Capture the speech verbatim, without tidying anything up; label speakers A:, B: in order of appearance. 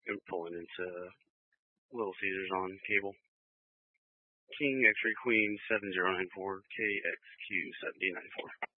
A: I'm pulling into Little Caesars on cable. King X-ray Queen seven zero nine four K X Q seventy nine four.